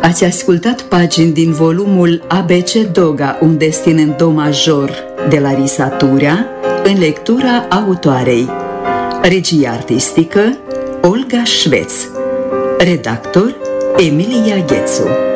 Ați ascultat pagini din volumul ABC Doga, un destin în do major, de la Risaturea, în lectura autoarei. Regie artistică Olga Șveț. Redactor Emilia Ghețu.